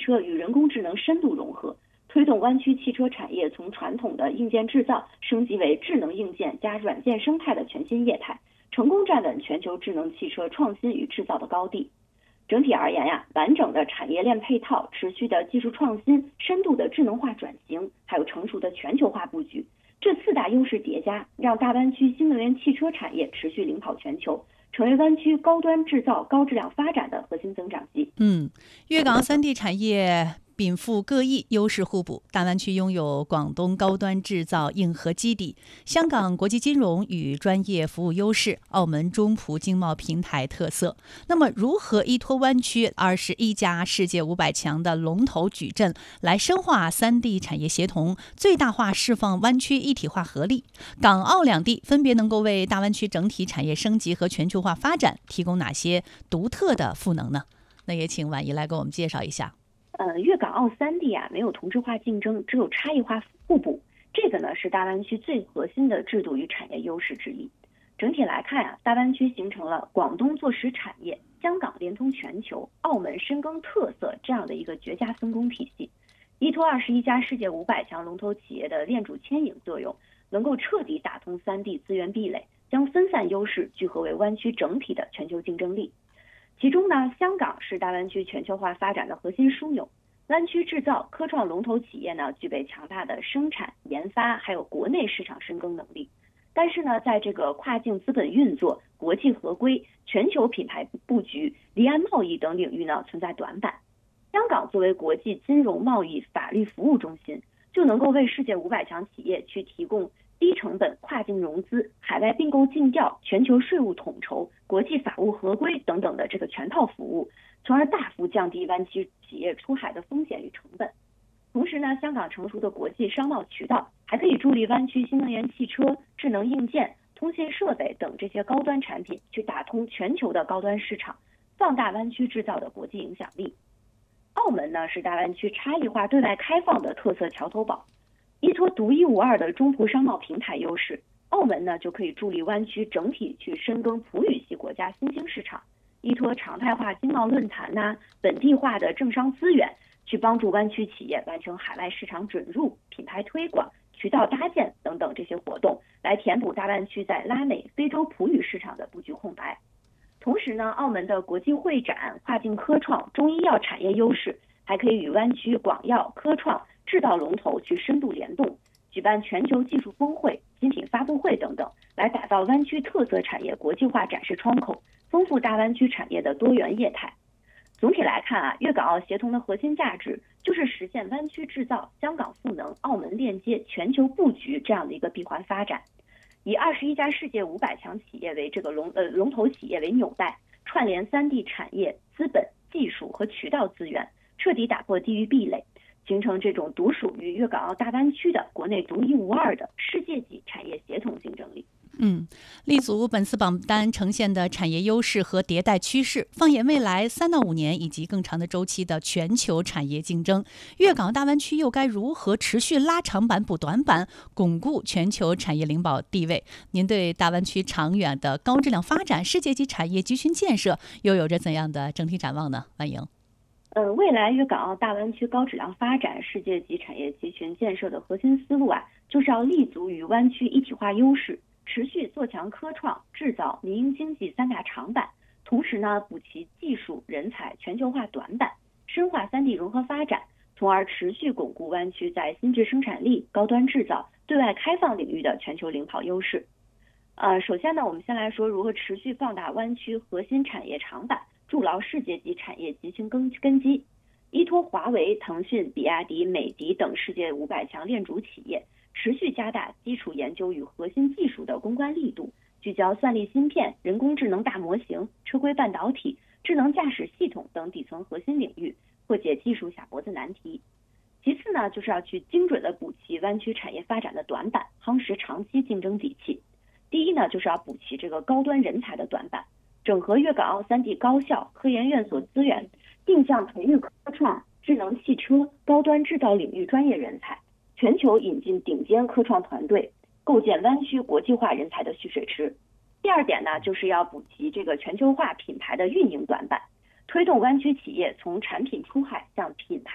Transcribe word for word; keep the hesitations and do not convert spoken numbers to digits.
车与人工智能深度融合，推动湾区汽车产业从传统的硬件制造升级为智能硬件加软件生态的全新业态，成功站稳全球智能汽车创新与制造的高地。整体而言呀，完整的产业链配套、持续的技术创新、深度的智能化转型，还有成熟的全球化布局，这四大优势叠加，让大湾区新能源汽车产业持续领跑全球，成为湾区高端制造、高质量发展的核心增长极。 嗯，粤港三地产业禀赋各异，优势互补。大湾区拥有广东高端制造硬核基地，香港国际金融与专业服务优势，澳门中葡经贸平台特色。那么，如何依托湾区二十一家世界五百强的龙头矩阵，来深化三地产业协同，最大化释放湾区一体化合力？港澳两地分别能够为大湾区整体产业升级和全球化发展提供哪些独特的赋能呢？那也请婉仪来给我们介绍一下。 呃，粤港澳三地啊，没有同质化竞争，只有差异化互补。这个呢是大湾区最核心的制度与产业优势之一。整体来看啊，大湾区形成了广东做实产业、香港连通全球、澳门深耕特色这样的一个绝佳分工体系。依托二十一家世界五百强龙头企业的链主牵引作用，能够彻底打通三地资源壁垒，将分散优势聚合为湾区整体的全球竞争力。其中呢，香港是大湾区全球化发展的核心枢纽，湾区制造、科创龙头企业呢，具备强大的生产、研发，还有国内市场深耕能力。但是呢，在这个跨境资本运作、国际合规、全球品牌布局、离岸贸易等领域呢，存在短板。香港作为国际金融贸易法律服务中心，就能够为世界五百强企业去提供低成本跨境融资、海外并购尽调、全球税务统筹、国际法务合规等等的这个全套服务，从而大幅降低湾区企业出海的风险与成本。同时呢，香港成熟的国际商贸渠道还可以助力湾区新能源汽车、智能硬件、通信设备等这些高端产品去打通全球的高端市场，放大湾区制造的国际影响力。澳门呢是大湾区差异化对外开放的特色桥头堡，依托独一无二的中葡商贸平台优势，澳门呢就可以助力湾区整体去深耕葡语系国家新兴市场，依托常态化经贸论坛呐、啊、本地化的政商资源，去帮助湾区企业完成海外市场准入、品牌推广、渠道搭建等等这些活动，来填补大湾区在拉美、非洲葡语市场的布局空白。同时呢，澳门的国际会展、跨境科创、中医药产业优势，还可以与湾区广药、科创、制造龙头去深度联动，举办全球技术峰会、新品发布会等等，来打造湾区特色产业国际化展示窗口，丰富大湾区产业的多元业态。总体来看啊，粤港澳协同的核心价值就是实现湾区制造、香港赋能、澳门链接、全球布局这样的一个闭环发展。以二十一家世界五百强企业为这个龙呃龙头企业为纽带，串联三地产业、资本、技术和渠道资源，彻底打破地域壁垒，形成这种独属于粤港澳大湾区的国内独一无二的世界级产业协同竞争力。 嗯，立足本次榜单呈现的产业优势和迭代趋势，放眼未来三到五年以及更长的周期的全球产业竞争，粤港澳大湾区又该如何持续拉长板补短板，巩固全球产业领跑地位？您对大湾区长远的高质量发展、世界级产业集群建设又有着怎样的整体展望呢？婉莹。 呃，未来粤港澳大湾区高质量发展、世界级产业集群建设的核心思路啊，就是要立足于湾区一体化优势，持续做强科创、制造、民营经济三大长板，同时呢补齐技术、人才、全球化短板，深化三地融合发展，从而持续巩固湾区在新质生产力、高端制造、对外开放领域的全球领跑优势。呃，首先呢，我们先来说如何持续放大湾区核心产业长板，筑牢世界级产业集群根根基。依托华为、腾讯、比亚迪、美的等世界五百强链主企业，持续加大基础研究与核心技术的攻关力度，聚焦算力芯片、人工智能大模型、车规半导体、智能驾驶系统等底层核心领域，破解技术卡脖子难题。其次呢，就是要去精准的补齐湾区产业发展的短板，夯实长期竞争底气。第一呢，就是要补齐这个高端人才的短板，整合粤港澳三地高校、科研院所资源，定向培育科创、智能汽车、高端制造领域专业人才，全球引进顶尖科创团队，构建湾区国际化人才的蓄水池。第二点呢，就是要补齐这个全球化品牌的运营短板，推动湾区企业从产品出海向品牌